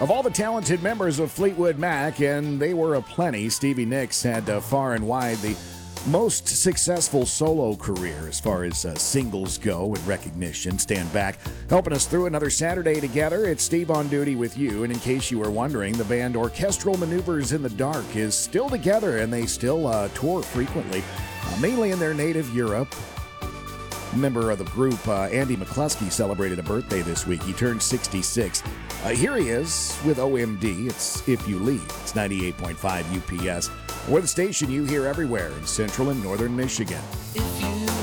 Of all the talented members of Fleetwood Mac, and they were aplenty, Stevie Nicks had far and wide the most successful solo career as far as singles go and recognition. Stand back, helping us through another Saturday together. It's Steve on duty with you, and in case you were wondering, the band Orchestral Maneuvers in the Dark is still together, and they still tour frequently, mainly in their native Europe. Member of the group, Andy McCluskey, celebrated a birthday this week. He turned 66. Here he is with OMD. It's If You Leave. It's 98.5 UPS. We're the station you hear everywhere in central and northern Michigan. If